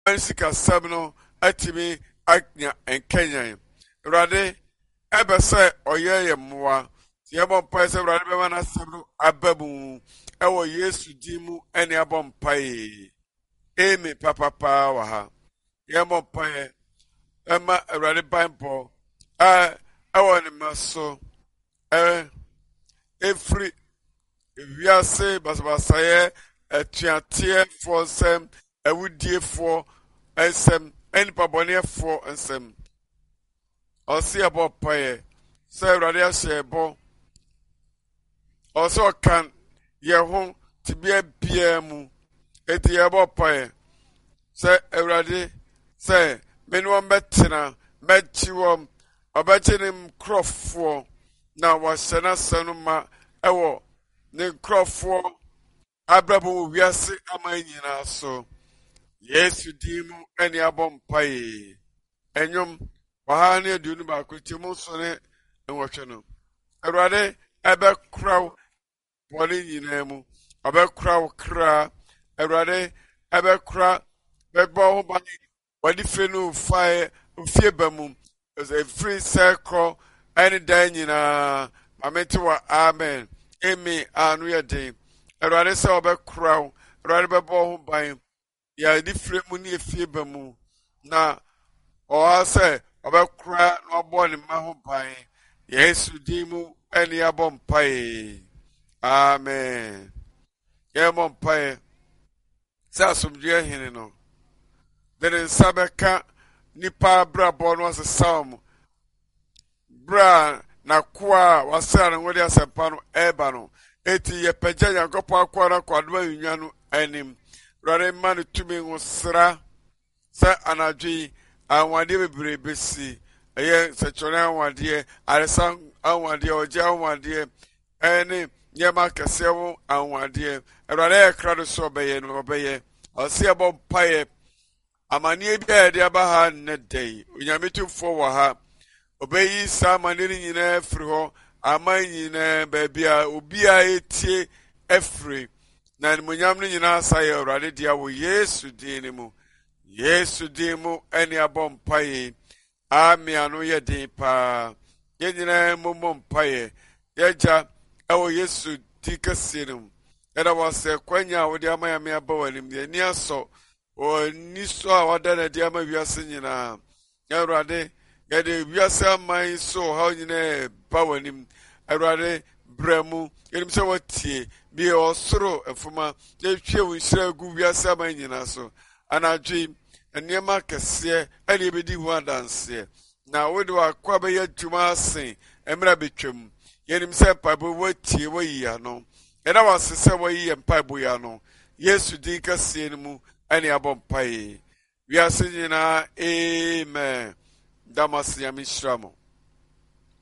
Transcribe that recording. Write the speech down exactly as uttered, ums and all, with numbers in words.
sika sabno atimi anya enkenyan Awurade ebese oyeye mmoa yebo mpa se Awurade bema na sabno ababu ewo Yesu dimu ene abom pae emi papa pa wa ha yebo mpa Emma Awurade Bible eh ewo ne maso eh every wiase basabasaye atuatie for sem ewudie for ensem enipa bone for ensem osi abo paye se Awurade ahye ebo oso kan ye ho tibia bia mu eti abo paye se Awurade se menwo metena mechiwom obachinim crofo na wasena sanuma ewo ne crofo abrabo wiase amanyina so Yesu dimu eni abom paye enyum wahane adunu ba kwetimu so ne enwotwe no Awurade ebe kraw boni nyina mu ebe kraw kra Awurade ebe kra bebo ho bani wadi frenu fae ofie bamu as a free circle any day nyina amete wa amen emi anu ye den Awurade se obe kraw Awurade bebo ho ban ya di fremu ni efie bamu na o ase obekura no obo ni ma ho ban Yesu dimu eni abom pae amen ye mom pae sa asomdue hene no den sabeka nipa brabo no asesam bra na kwa wasara ngodi asempa no eba no eti ye pagya Yakopo akwa na kwadwa yunwa no anim rare manu tumi ngosra sa anadwi anwade bebre besi eye sechona anwade aresan anwade oje anwade ene yema kasewo anwade rare krado so beye no beye ose abo paye amanie bia de abaha ne dei onyametufo wo ha obeyi sa maniri nyina afri ho amanyina babia obia etie afri na munyam no nyina saye Awurade dia wo Yesu din mu Yesu din mu eni abom paye ami anu ye din pa ye nyina momom paye yeja ewo Yesu dikasinum era wase kwanya wo dia maya me abawanim ye ni aso o ni so a wada na dia ma wiase nyina Awurade ye de wiase amai so ha nyina bawanim Awurade bremu yenim se watie bi osoro efuma yehwe wonhyira gu wiase amanyina so anadwi enema kese ene ebedi hu adanse na wode wakwa be yatuma asen emra betwam yenim se pabo watie wayiya no ena wasese wayiya mpabo ya no Yesu din kase mu ene abom pae wiase nyina amen damasi ya mishramo